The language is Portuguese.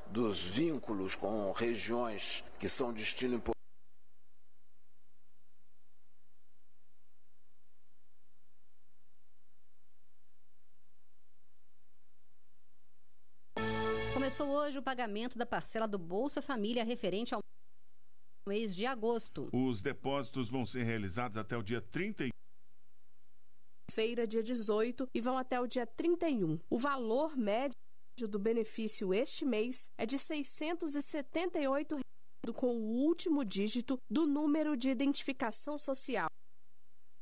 dos vínculos com regiões que são destino importante. Começou hoje o pagamento da parcela do Bolsa Família referente ao mês de agosto. Os depósitos vão ser realizados até o dia 31. Feira, dia 18, e vão até o dia 31. O valor médio do benefício este mês é de R$ 678, com o último dígito do número de identificação social.